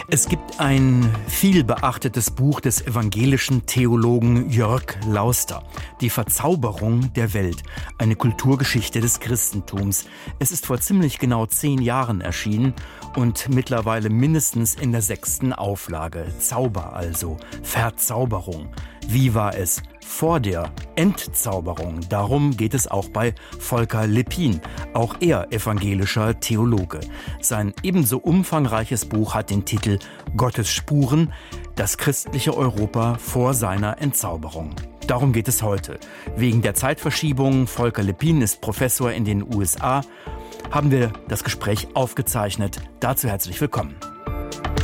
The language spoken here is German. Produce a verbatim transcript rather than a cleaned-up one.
Es gibt ein viel beachtetes Buch des evangelischen Theologen Jörg Lauster, Die Verzauberung der Welt, eine Kulturgeschichte des Christentums. Es ist vor ziemlich genau zehn Jahren erschienen und mittlerweile mindestens in der sechsten Auflage. Zauber also, Verzauberung. Wie war es vor der Entzauberung? Darum geht es auch bei Volker Lippin, auch er evangelischer Theologe. Sein ebenso umfangreiches Buch hat den Titel Gottes Spuren, das christliche Europa vor seiner Entzauberung. Darum geht es heute. Wegen der Zeitverschiebung, Volker Lippin ist Professor in den U S A, haben wir das Gespräch aufgezeichnet. Dazu herzlich willkommen.